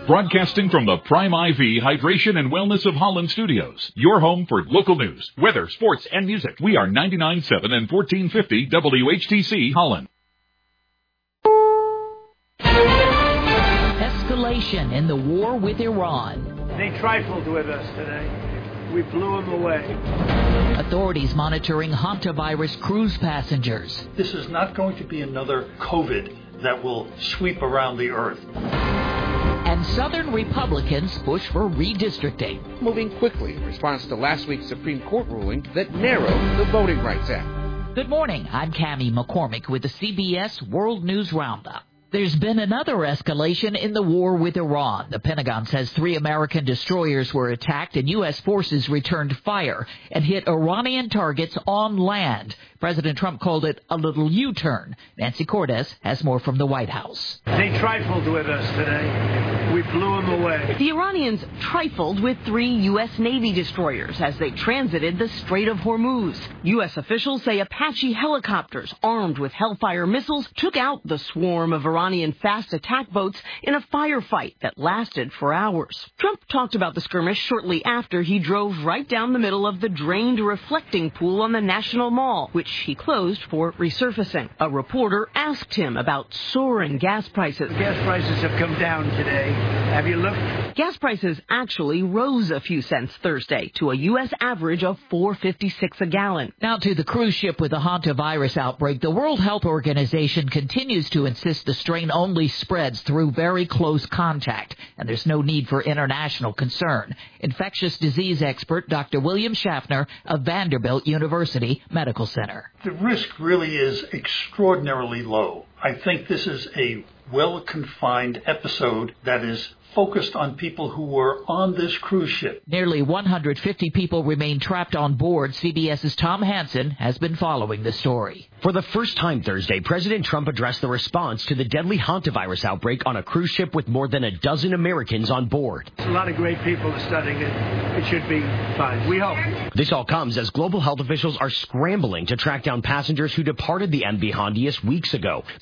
Broadcasting from the Prime IV Hydration and Wellness of Holland Studios. Your home for local news, weather, sports, and music. We are 99.7 and 1450 WHTC Holland. Escalation in the war with Iran. They trifled with us today. We blew them away. Authorities monitoring hantavirus cruise passengers. This is not going to be another COVID that will sweep around the earth. And Southern Republicans push for redistricting. Moving quickly in response to last week's Supreme Court ruling that narrowed the Voting Rights Act. Good morning. I'm Cammie McCormick with the CBS World News Roundup. There's been another escalation in the war with Iran. The Pentagon says 3 American destroyers were attacked and U.S. forces returned fire and hit Iranian targets on land. President Trump called it a little U-turn. Nancy Cordes has more from the White House. They trifled with us today. We blew them away. The Iranians trifled with 3 U.S. Navy destroyers as they transited the Strait of Hormuz. U.S. officials say Apache helicopters armed with Hellfire missiles took out the swarm of Iranian fast attack boats in a firefight that lasted for hours. Trump talked about the skirmish shortly after he drove right down the middle of the drained reflecting pool on the National Mall, which he closed for resurfacing. A reporter asked him about soaring gas prices. Gas prices have come down today. Have you looked? Gas prices actually rose a few cents Thursday to a U.S. average of $4.56 a gallon. Now to the cruise ship with the hantavirus outbreak. The World Health Organization continues to insist the strain only spreads through very close contact, and there's no need for international concern. Infectious disease expert Dr. William Schaffner of Vanderbilt University Medical Center. The risk really is extraordinarily low. I think this is a well-confined episode that is focused on people who were on this cruise ship. Nearly 150 people remain trapped on board. CBS's Tom Hansen has been following the story. For the first time Thursday, President Trump addressed the response to the deadly hantavirus outbreak on a cruise ship with more than a dozen Americans on board. A lot of great people are studying it. It should be fine. We hope. This all comes as global health officials are scrambling to track down passengers who departed the MV Hondius weeks ago.